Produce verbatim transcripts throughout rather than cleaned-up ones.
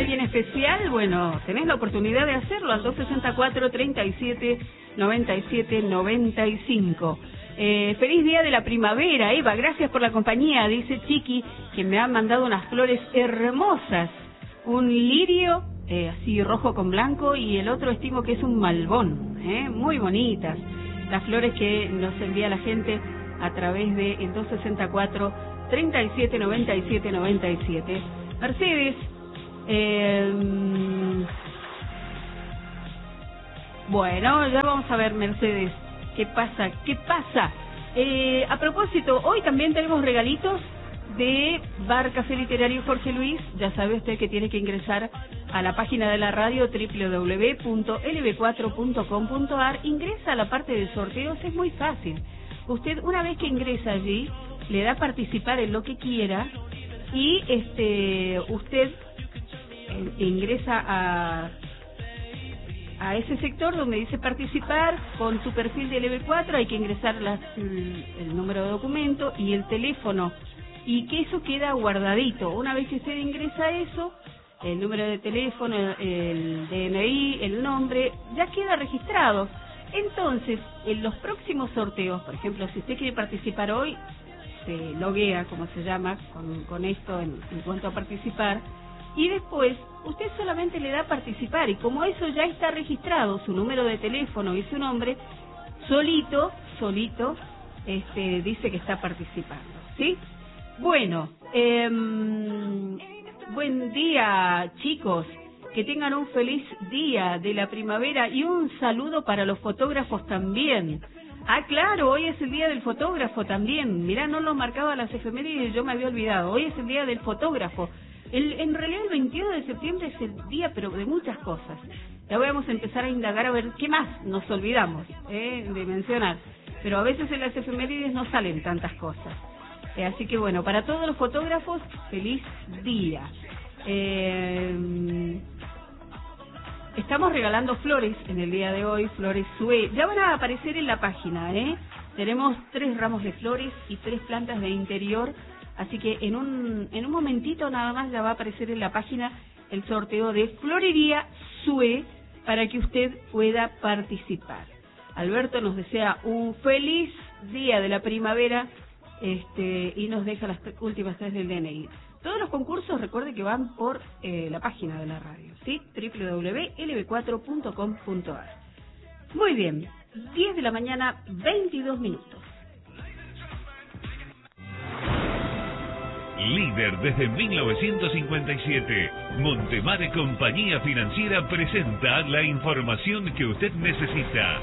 alguien especial, bueno, tenés la oportunidad de hacerlo al dos sesenta y cuatro, treinta y siete, noventa y siete, noventa y cinco. Eh, feliz día de la primavera, Eva, gracias por la compañía, dice Chiqui, que me ha mandado unas flores hermosas, un lirio eh, así rojo con blanco y el otro estimo que es un malbón, eh, muy bonitas las flores que nos envía la gente a través de el dos sesenta y cuatro, treinta y siete, noventa y siete, noventa y siete. Mercedes, eh, bueno, ya vamos a ver, Mercedes, ¿qué pasa? ¿Qué pasa? Eh, a propósito, hoy también tenemos regalitos de Bar Café Literario Jorge Luis. Ya sabe usted que tiene que ingresar a la página de la radio doble u doble u doble u punto ele be cuatro punto com punto a r. Ingresa a la parte de sorteos, es muy fácil. Usted, una vez que ingresa allí, le da a participar en lo que quiera y este usted eh, ingresa a a ese sector donde dice participar con su perfil de ele be cuatro. Hay que ingresar las, el número de documento y el teléfono, y que eso queda guardadito. Una vez que usted ingresa eso, el número de teléfono, el D N I, el nombre, ya queda registrado. Entonces, en los próximos sorteos, por ejemplo, si usted quiere participar hoy, se loguea, como se llama, con, con esto en, en cuanto a participar, y después usted solamente le da a participar, y como eso ya está registrado, su número de teléfono y su nombre, solito, solito, este, dice que está participando, ¿sí? Bueno, eh, buen día, chicos. Que tengan un feliz día de la primavera y un saludo para los fotógrafos también. Ah, claro, hoy es el día del fotógrafo también. Mirá, no lo marcaba las efemérides y yo me había olvidado. Hoy es el día del fotógrafo. El, en realidad el veintidós de septiembre es el día, pero de muchas cosas. Ya vamos a empezar a indagar a ver qué más nos olvidamos eh, de mencionar. Pero a veces en las efemérides no salen tantas cosas. Eh, así que bueno, para todos los fotógrafos, feliz día. Eh... Estamos regalando flores en el día de hoy, flores Sue. Ya van a aparecer en la página, ¿eh? Tenemos tres ramos de flores y tres plantas de interior, así que en un en un momentito nada más ya va a aparecer en la página el sorteo de Florería Sue para que usted pueda participar. Alberto nos desea un feliz día de la primavera este y nos deja las últimas tres del D N I. Todos los concursos, recuerde que van por eh, la página de la radio, ¿sí? doble u doble u doble u punto ele be cuatro punto com punto a r. Muy bien, diez de la mañana, veintidós minutos. Líder desde mil novecientos cincuenta y siete, Montemar Compañía Financiera presenta la información que usted necesita.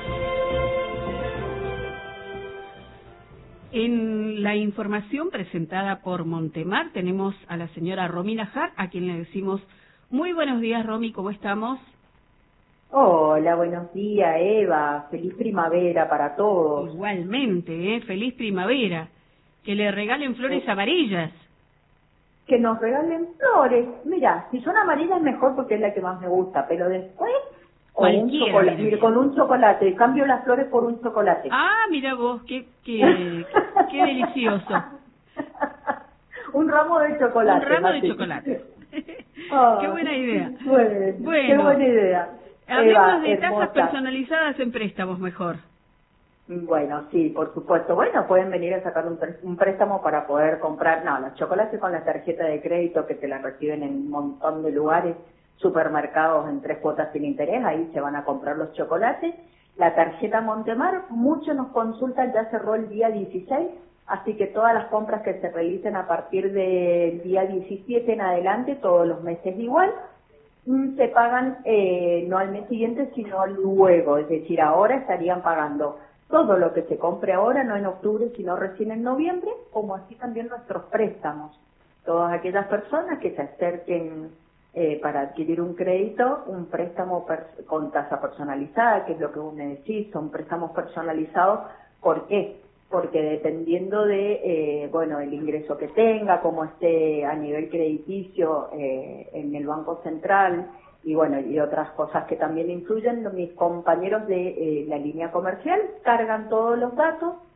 En la información presentada por Montemar tenemos a la señora Romina Hart, a quien le decimos muy buenos días, Romy, ¿cómo estamos? Hola, buenos días, Eva. Feliz primavera para todos. Igualmente, ¿eh? Feliz primavera. Que le regalen flores amarillas. Que nos regalen flores. Mira, si son amarillas mejor porque es la que más me gusta, pero después con un chocolate, mire, con un chocolate, cambio las flores por un chocolate. Ah, mira vos, qué, qué, qué delicioso. Un ramo de chocolate. Un ramo Mati. de chocolate. Oh, qué buena idea. Bueno, bueno, qué buena idea. Hablemos de hermosa. tasas personalizadas en préstamos mejor. Bueno, sí, por supuesto. Bueno, pueden venir a sacar un, un préstamo para poder comprar, no, los chocolates con la tarjeta de crédito que te la reciben en un montón de lugares, supermercados en tres cuotas sin interés, ahí se van a comprar los chocolates. La tarjeta Montemar, muchos nos consultan, ya cerró el día dieciséis, así que todas las compras que se realicen a partir del día diecisiete en adelante, todos los meses igual, se pagan eh, no al mes siguiente, sino luego, es decir, ahora estarían pagando todo lo que se compre ahora, no en octubre, sino recién en noviembre, como así también nuestros préstamos. Todas aquellas personas que se acerquen eh, para adquirir un crédito, un préstamo con tasa personalizada, que es lo que vos me decís, son préstamos personalizados. ¿Por qué? Porque dependiendo de, eh, bueno, el ingreso que tenga, cómo esté a nivel crediticio eh, en el Banco Central, y bueno, y otras cosas que también influyen, mis compañeros de eh, la línea comercial cargan todos los datos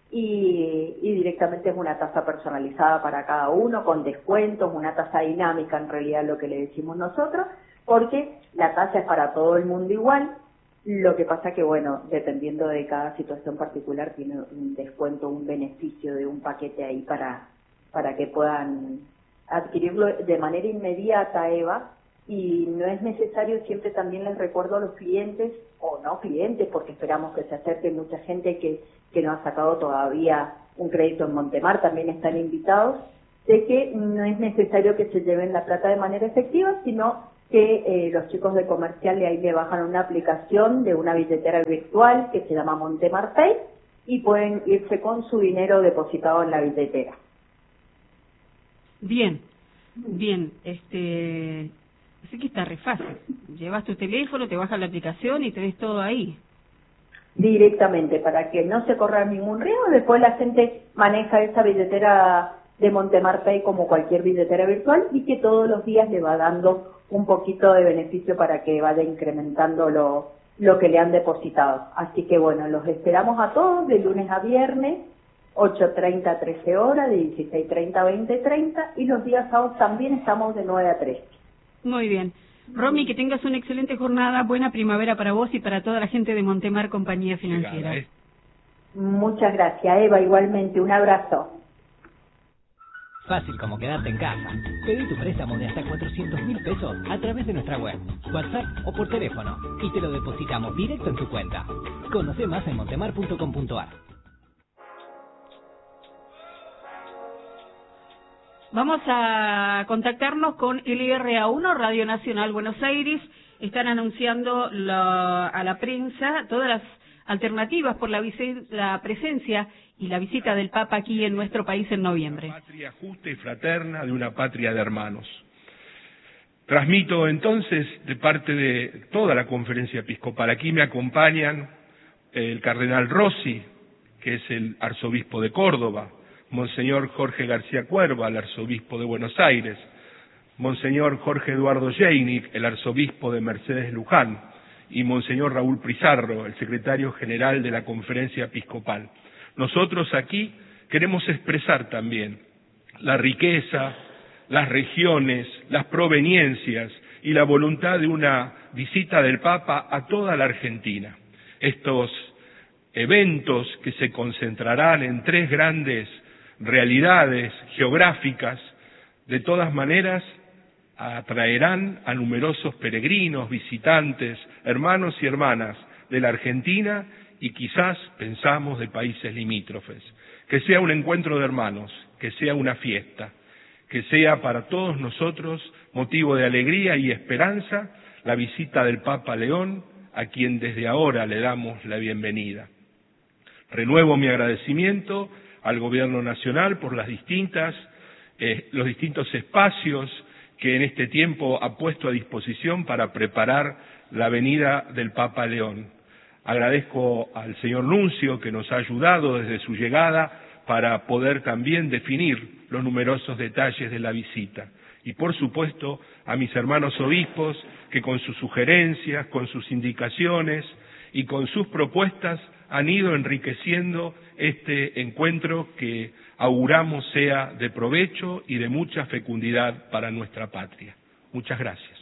y, y directamente es una tasa personalizada para cada uno, con descuentos, una tasa dinámica en realidad lo que le decimos nosotros, porque la tasa es para todo el mundo igual. Lo que pasa que, bueno, dependiendo de cada situación particular, tiene un descuento, un beneficio de un paquete ahí para, para que puedan adquirirlo de manera inmediata, Eva, y no es necesario, siempre también les recuerdo a los clientes, o no clientes, porque esperamos que se acerque mucha gente que, que no ha sacado todavía un crédito en Montemar, también están invitados, de que no es necesario que se lleven la plata de manera efectiva, sino que eh, los chicos de comercial de ahí le bajan una aplicación de una billetera virtual que se llama Montemar Pay y pueden irse con su dinero depositado en la billetera. Bien, bien, este, así que está re fácil. Llevas tu teléfono, te bajas la aplicación y te ves todo ahí. Directamente, para que no se corra ningún riesgo. Después la gente maneja esa billetera de Montemar Pay como cualquier billetera virtual y que todos los días le va dando un poquito de beneficio para que vaya incrementando lo, lo que le han depositado. Así que bueno, los esperamos a todos de lunes a viernes, ocho treinta a trece horas, de dieciséis treinta a veinte treinta, y los días sábados también estamos de nueve a tres. Muy bien. Romy, que tengas una excelente jornada, buena primavera para vos y para toda la gente de Montemar Compañía Financiera. Muchas gracias, Eva, igualmente, un abrazo. Fácil como quedarte en casa. Pedí tu préstamo de hasta cuatrocientos mil pesos a través de nuestra web, WhatsApp o por teléfono y te lo depositamos directo en tu cuenta. Conoce más en montemar punto com punto a r. Vamos a contactarnos con L R A uno, Radio Nacional Buenos Aires. Están anunciando la, a la prensa todas las alternativas por la, la presencia y la visita del Papa aquí en nuestro país en noviembre. Patria justa y fraterna de una patria de hermanos. Transmito entonces de parte de toda la conferencia episcopal. Aquí me acompañan el cardenal Rossi, que es el arzobispo de Córdoba, Monseñor Jorge García Cuerva, el arzobispo de Buenos Aires, Monseñor Jorge Eduardo Jeinik, el arzobispo de Mercedes Luján, y Monseñor Raúl Pizarro, el secretario general de la conferencia episcopal. Nosotros aquí queremos expresar también la riqueza, las regiones, las proveniencias y la voluntad de una visita del Papa a toda la Argentina. Estos eventos que se concentrarán en tres grandes realidades geográficas, de todas maneras atraerán a numerosos peregrinos, visitantes, hermanos y hermanas de la Argentina y quizás pensamos de países limítrofes. Que sea un encuentro de hermanos, que sea una fiesta, que sea para todos nosotros motivo de alegría y esperanza la visita del Papa León, a quien desde ahora le damos la bienvenida. Renuevo mi agradecimiento al Gobierno Nacional por las distintas, eh, los distintos espacios que en este tiempo ha puesto a disposición para preparar la venida del Papa León. Agradezco al señor Nuncio que nos ha ayudado desde su llegada para poder también definir los numerosos detalles de la visita. Y por supuesto a mis hermanos obispos que con sus sugerencias, con sus indicaciones y con sus propuestas han ido enriqueciendo este encuentro que auguramos sea de provecho y de mucha fecundidad para nuestra patria. Muchas gracias.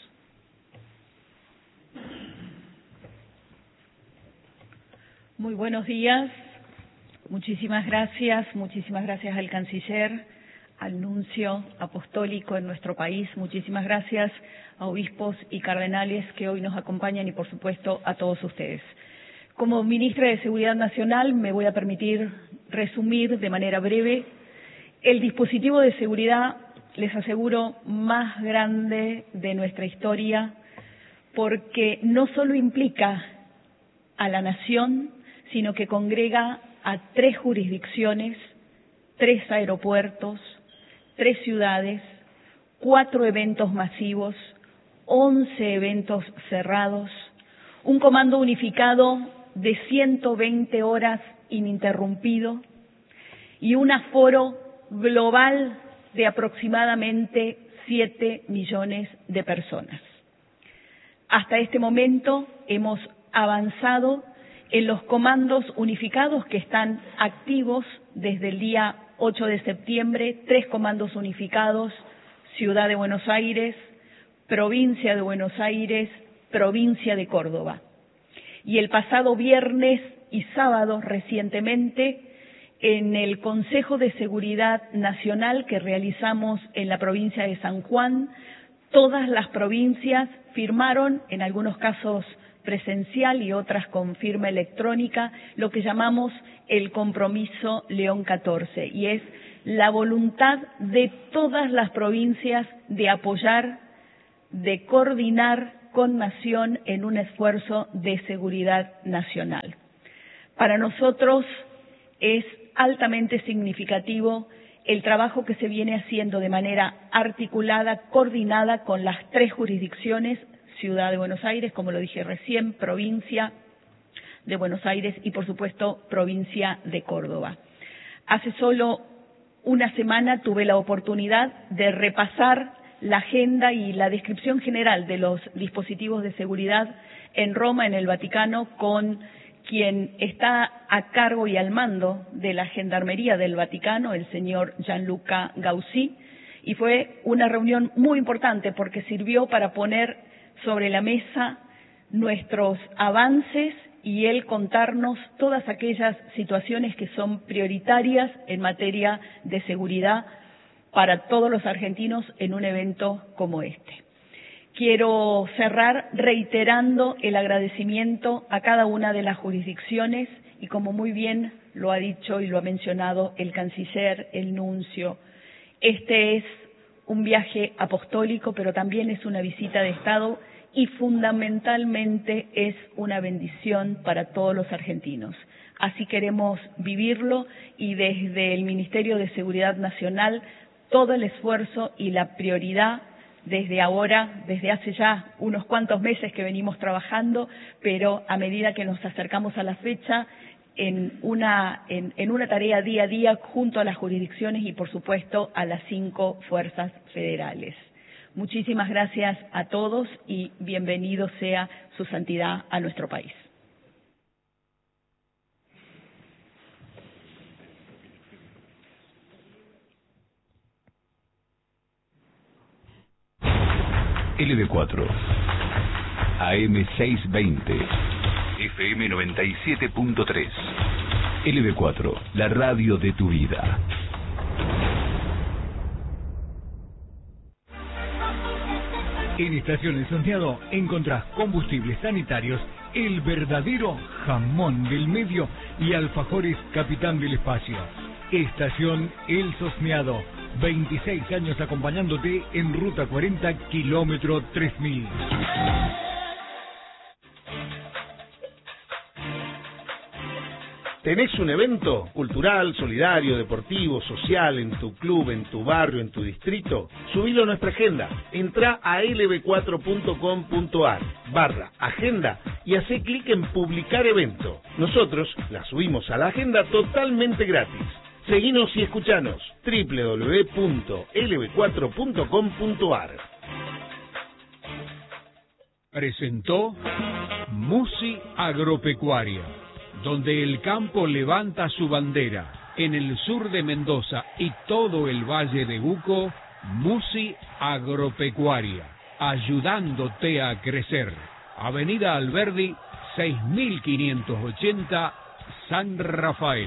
Muy buenos días. Muchísimas gracias, muchísimas gracias al canciller, al nuncio apostólico en nuestro país. Muchísimas gracias a obispos y cardenales que hoy nos acompañan y, por supuesto, a todos ustedes. Como ministra de Seguridad Nacional me voy a permitir resumir de manera breve el dispositivo de seguridad, les aseguro, más grande de nuestra historia, porque no solo implica a la nación, sino que congrega a tres jurisdicciones, tres aeropuertos, tres ciudades, cuatro eventos masivos, once eventos cerrados, un comando unificado de ciento veinte horas ininterrumpido y un aforo global de aproximadamente siete millones de personas. Hasta este momento hemos avanzado en los comandos unificados que están activos desde el día ocho de septiembre, tres comandos unificados, Ciudad de Buenos Aires, Provincia de Buenos Aires, Provincia de Córdoba. Y el pasado viernes y sábado, recientemente, en el Consejo de Seguridad Nacional que realizamos en la provincia de San Juan, todas las provincias firmaron, en algunos casos presencial y otras con firma electrónica, lo que llamamos el compromiso León catorce, y es la voluntad de todas las provincias de apoyar, de coordinar con Nación en un esfuerzo de seguridad nacional. Para nosotros es altamente significativo el trabajo que se viene haciendo de manera articulada, coordinada con las tres jurisdicciones, Ciudad de Buenos Aires, como lo dije recién, Provincia de Buenos Aires y, por supuesto, Provincia de Córdoba. Hace solo una semana tuve la oportunidad de repasar la agenda y la descripción general de los dispositivos de seguridad en Roma, en el Vaticano, con quien está a cargo y al mando de la Gendarmería del Vaticano, el señor Gianluca Gaussi, y fue una reunión muy importante porque sirvió para poner sobre la mesa nuestros avances y él contarnos todas aquellas situaciones que son prioritarias en materia de seguridad para todos los argentinos en un evento como este. Quiero cerrar reiterando el agradecimiento a cada una de las jurisdicciones y, como muy bien lo ha dicho y lo ha mencionado el canciller, el nuncio, este es un viaje apostólico, pero también es una visita de Estado y fundamentalmente es una bendición para todos los argentinos. Así queremos vivirlo y desde el Ministerio de Seguridad Nacional todo el esfuerzo y la prioridad desde ahora, desde hace ya unos cuantos meses que venimos trabajando, pero a medida que nos acercamos a la fecha, en una, en, en una tarea día a día junto a las jurisdicciones y, por supuesto, a las cinco fuerzas federales. Muchísimas gracias a todos y bienvenido sea su santidad a nuestro país. L B cuatro, A M seiscientos veinte, F M noventa y siete punto tres. L B cuatro, la radio de tu vida. En Estaciones Santiago encontrás combustibles sanitarios, el verdadero jamón del medio y alfajores Capitán del Espacio. Estación El Sosneado, veintiséis años acompañándote en Ruta cuarenta, kilómetro tres mil. ¿Tenés un evento cultural, solidario, deportivo, social en tu club, en tu barrio, en tu distrito? Subilo a nuestra agenda. Entrá a l b cuatro punto com punto a r barra agenda y hacé clic en publicar evento. Nosotros la subimos a la agenda totalmente gratis. Seguinos y escuchanos. doble u doble u doble u punto l b cuatro punto com punto a r. Presentó Musi Agropecuaria, donde el campo levanta su bandera. En el sur de Mendoza y todo el Valle de Uco, Musi Agropecuaria, ayudándote a crecer. Avenida Alberdi, seis mil quinientos ochenta, San Rafael.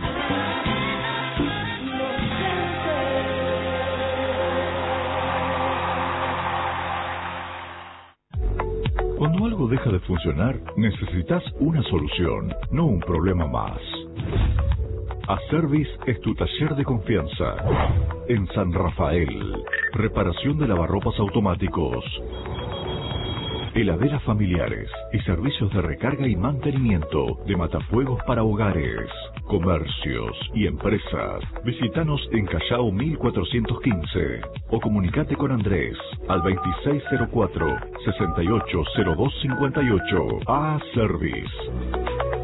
Cuando algo deja de funcionar, necesitas una solución, no un problema más. Aservis es tu taller de confianza. En San Rafael, reparación de lavarropas automáticos, heladeras familiares y servicios de recarga y mantenimiento de matafuegos para hogares, comercios y empresas. Visítanos en Callao mil cuatrocientos quince o comunicate con Andrés al veintiséis cero cuatro, sesenta y ocho cero dos cincuenta y ocho. A Service.